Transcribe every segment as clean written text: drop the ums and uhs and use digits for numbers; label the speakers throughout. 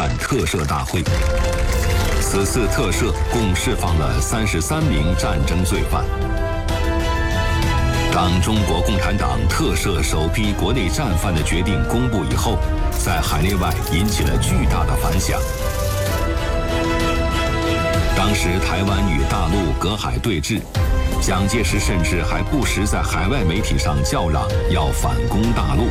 Speaker 1: 办特赦大会。此次特赦共释放了33名战争罪犯。当中国共产党特赦首批国内战犯的决定公布以后，在海内外引起了巨大的反响。当时台湾与大陆隔海对峙，蒋介石甚至还不时在海外媒体上叫嚷要反攻大陆。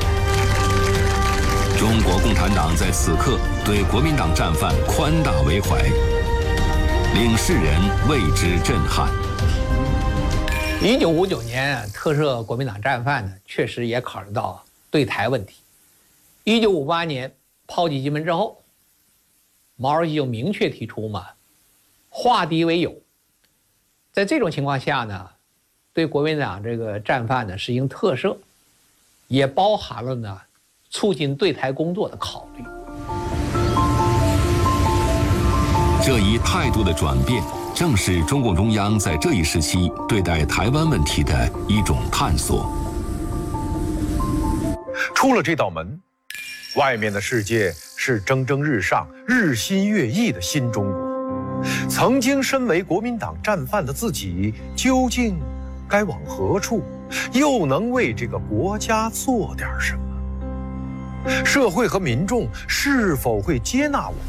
Speaker 1: 中国共产党在此刻对国民党战犯宽大为怀，令世人为之震撼。
Speaker 2: 1959年特赦国民党战犯呢，确实也考虑到对台问题。1958年炮击金门之后，毛主席就明确提出嘛，化敌为友。在这种情况下呢，对国民党这个战犯呢实行特赦，也包含了呢促进对台工作的考虑。
Speaker 1: 这一态度的转变，正是中共中央在这一时期对待台湾问题的一种探索。
Speaker 3: 出了这道门，外面的世界是蒸蒸日上、日新月异的新中国。曾经身为国民党战犯的自己，究竟该往何处？又能为这个国家做点什么？社会和民众是否会接纳我们？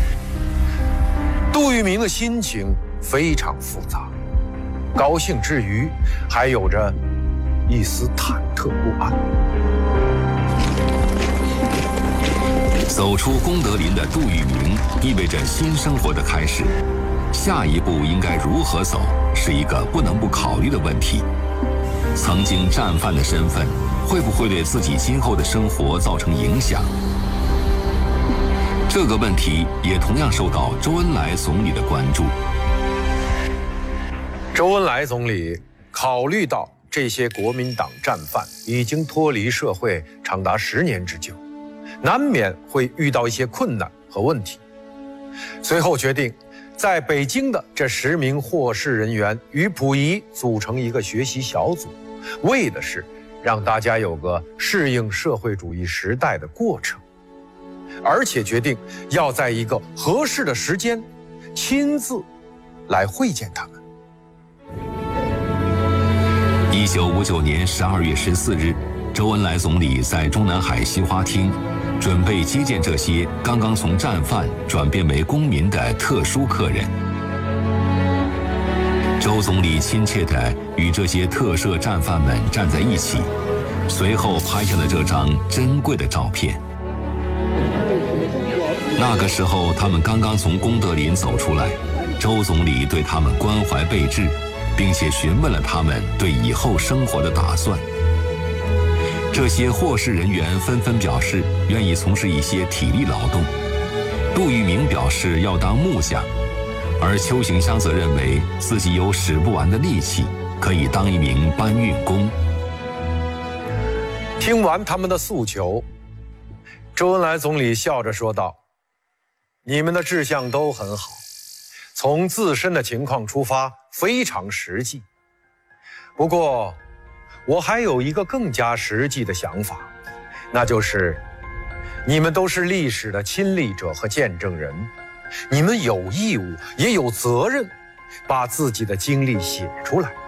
Speaker 3: 杜聿明的心情非常复杂，高兴之余，还有着一丝忐忑不安。
Speaker 1: 走出功德林的杜聿明，意味着新生活的开始。下一步应该如何走，是一个不能不考虑的问题。曾经战犯的身份，会不会对自己今后的生活造成影响？这个问题也同样受到周恩来总理的关注。
Speaker 3: 周恩来总理考虑到这些国民党战犯已经脱离社会长达10年之久，难免会遇到一些困难和问题，随后决定在北京的这10名获释人员与溥仪组成一个学习小组，为的是让大家有个适应社会主义时代的过程，而且决定要在一个合适的时间亲自来会见他们。
Speaker 1: 1959年12月14日，周恩来总理在中南海西花厅准备接见这些刚刚从战犯转变为公民的特殊客人。周总理亲切地与这些特赦战犯们站在一起，随后拍下了这张珍贵的照片。那个时候，他们刚刚从功德林走出来，周总理对他们关怀备至，并且询问了他们对以后生活的打算。这些获释人员纷纷表示愿意从事一些体力劳动。杜聿明表示要当木匠，而邱行湘则认为自己有使不完的力气，可以当一名搬运工。
Speaker 3: 听完他们的诉求，周恩来总理笑着说道：“你们的志向都很好，从自身的情况出发，非常实际。不过，我还有一个更加实际的想法，那就是你们都是历史的亲历者和见证人，你们有义务也有责任把自己的经历写出来。”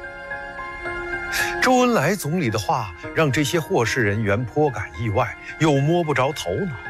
Speaker 3: 周恩来总理的话让这些获释人员颇感意外，又摸不着头脑。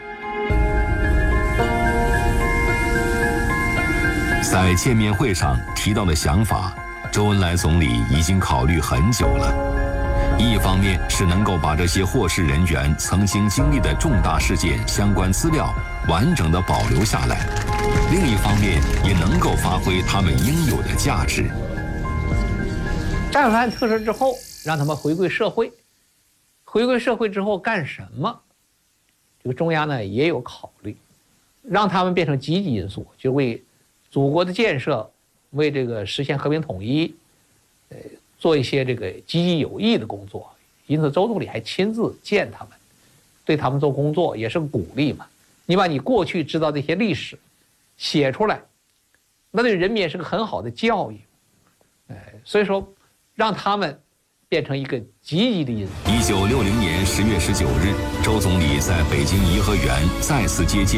Speaker 1: 在见面会上提到的想法，周恩来总理已经考虑很久了。一方面是能够把这些获释人员曾经经历的重大事件相关资料完整地保留下来，另一方面也能够发挥他们应有的价值。
Speaker 2: 战犯特赦之后，让他们回归社会，回归社会之后干什么？这个中央呢也有考虑，让他们变成积极因素，就为祖国的建设，为这个实现和平统一，做一些这个积极有益的工作。因此，周总理还亲自见他们，对他们做工作也是个鼓励嘛。你把你过去知道这些历史写出来，那对人民也是个很好的教育。所以说，让他们变成一个积极的因素。
Speaker 1: 1960年10月19日，周总理在北京颐和园再次接见